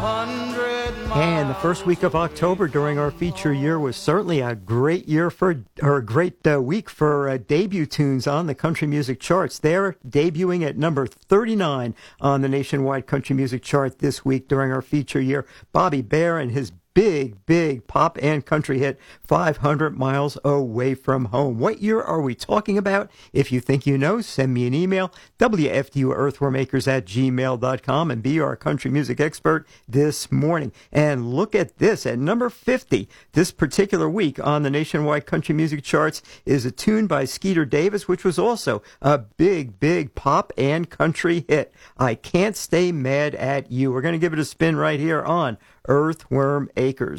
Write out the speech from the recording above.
And the first week of October during our feature year was certainly a great year or a great week for debut tunes on the country music charts. They're debuting at number 39 on the nationwide country music chart this week during our feature year. Bobby Bare and his big pop and country hit, 500 Miles Away from Home. What year are we talking about? If you think you know, send me an email, wfduearthwormakers@gmail.com, and be our country music expert this morning. And look at this, at number 50 this particular week on the nationwide country music charts is a tune by Skeeter Davis, which was also a big pop and country hit. I Can't Stay Mad at You. We're going to give it a spin right here on Earthworm Acres.